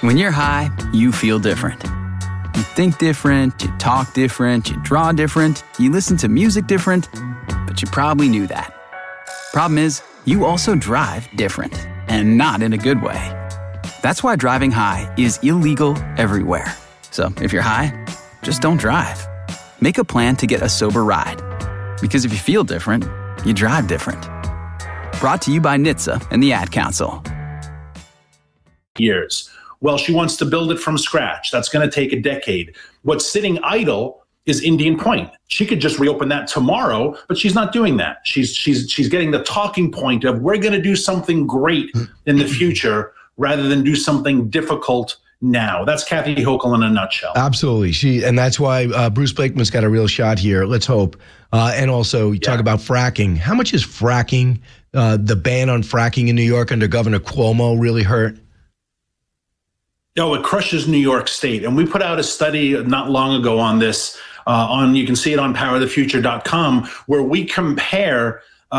When you're high, you feel different. You think different, you talk different, you draw different, you listen to music different, but you probably knew that. Problem is, you also drive different, and not in a good way. That's why driving high is illegal everywhere. So if you're high, just don't drive. Make a plan to get a sober ride. Because if you feel different, you drive different. Brought to you by NHTSA and the Ad Council. Years. Well, she wants to build it from scratch. That's going to take a decade. What's sitting idle is Indian Point. She could just reopen that tomorrow, but she's not doing that. She's getting the talking point of we're going to do something great in the future rather than do something difficult now. That's Kathy Hochul in a nutshell. Absolutely. And that's why Bruce Blakeman's got a real shot here. Let's hope. And also, you talk about fracking. How much is fracking, the ban on fracking in New York under Governor Cuomo, really hurt? No, it crushes New York State. And we put out a study not long ago on this. You can see it on powerthefuture.com, where we compare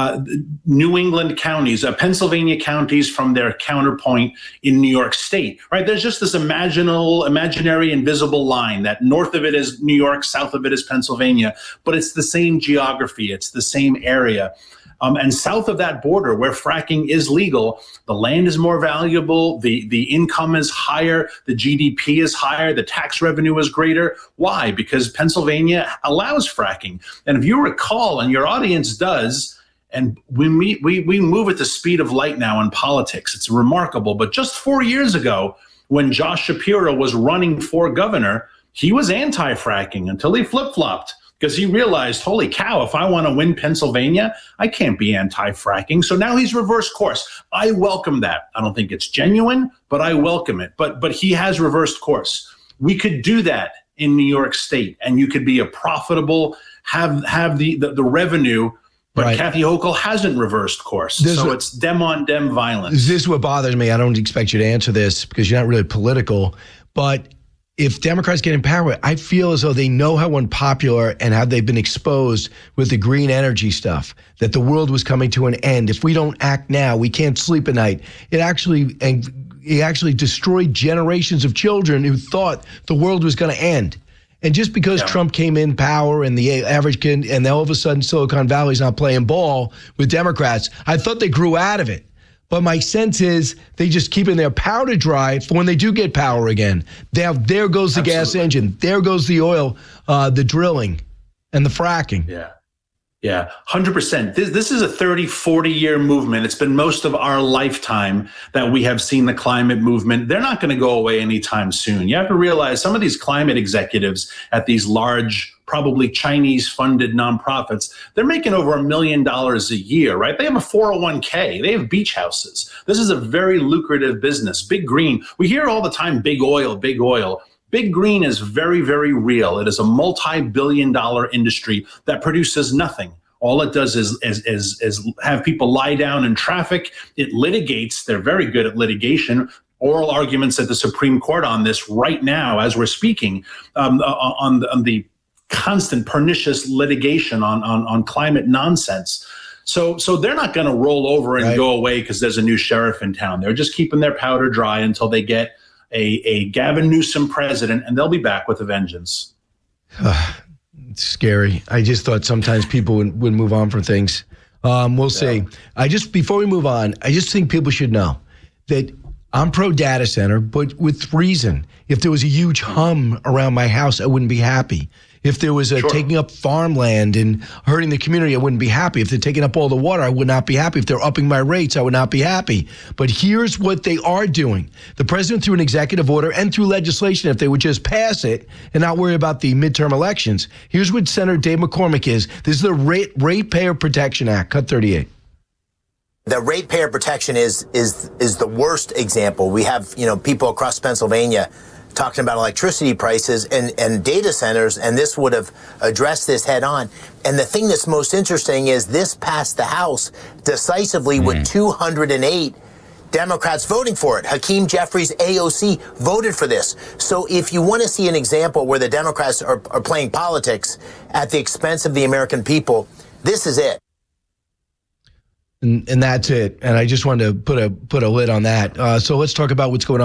New England counties, Pennsylvania counties from their counterpoint in New York State, right? There's just this imaginary invisible line that north of it is New York, south of it is Pennsylvania, but it's the same geography. It's the same area. And south of that border where fracking is legal, the land is more valuable, the income is higher, the GDP is higher, the tax revenue is greater. Why? Because Pennsylvania allows fracking. And if you recall, and your audience does, and we move at the speed of light now in politics. It's remarkable. But just 4 years ago, when Josh Shapiro was running for governor, he was anti-fracking until he flip-flopped. Because he realized, holy cow, if I want to win Pennsylvania, I can't be anti-fracking. So now he's reversed course. I welcome that. I don't think it's genuine, but I welcome it. But he has reversed course. We could do that in New York State, and you could be a profitable, have the revenue. But right. Kathy Hochul hasn't reversed course. So it's dem-on-dem violence. This is what bothers me. I don't expect you to answer this because you're not really political, but if Democrats get in power, I feel as though they know how unpopular and how they've been exposed with the green energy stuff, that the world was coming to an end. If we don't act now, we can't sleep at night. It actually destroyed generations of children who thought the world was going to end. And just because Trump came in power and the average kid, and then all of a sudden Silicon Valley's not playing ball with Democrats, I thought they grew out of it. But my sense is they just keeping their powder dry for when they do get power again. There goes the gas engine. There goes the oil, the drilling, and the fracking. Yeah, 100%. This is a 30, 40-year movement. It's been most of our lifetime that we have seen the climate movement. They're not going to go away anytime soon. You have to realize some of these climate executives at these large, probably Chinese-funded nonprofits, they're making over $1 million a year, right? They have a 401k. They have beach houses. This is a very lucrative business. Big Green. We hear all the time, big oil, big oil. Big Green is very, very real. It is a multi-billion-dollar industry that produces nothing. All it does is have people lie down in traffic. It litigates. They're very good at litigation. Oral arguments at the Supreme Court on this right now, as we're speaking, on the constant pernicious litigation on climate nonsense. So they're not going to roll over and go away because there's a new sheriff in town. They're just keeping their powder dry until they get a Gavin Newsom president, and they'll be back with a vengeance. It's scary. I just thought sometimes people would move on from things. We'll see. Before we move on, I just think people should know that I'm pro data center, but with reason. If there was a huge hum around my house, I wouldn't be happy. If there was taking up farmland and hurting the community, I wouldn't be happy. If they're taking up all the water, I would not be happy. If they're upping my rates, I would not be happy. But here's what they are doing. The president, through an executive order and through legislation, if they would just pass it and not worry about the midterm elections, here's what Senator Dave McCormick is. This is the Ratepayer Protection Act, cut 38. The ratepayer protection is the worst example. We have, people across Pennsylvania talking about electricity prices and data centers, and this would have addressed this head on. And the thing that's most interesting is this passed the House decisively with 208 Democrats voting for it. Hakeem Jeffries, AOC, voted for this. So if you want to see an example where the Democrats are playing politics at the expense of the American people, this is it. And that's it. And I just wanted to put a lid on that. So let's talk about what's going on.